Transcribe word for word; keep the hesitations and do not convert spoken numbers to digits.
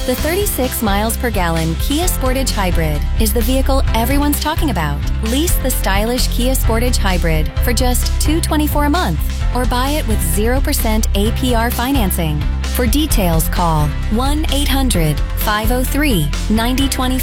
The thirty-six miles per gallon Kia Sportage Hybrid is the vehicle everyone's talking about. Lease the stylish Kia Sportage Hybrid for just two hundred twenty-four dollars a month or buy it with zero percent A P R financing. For details, call one eight hundred, five oh three, nine oh two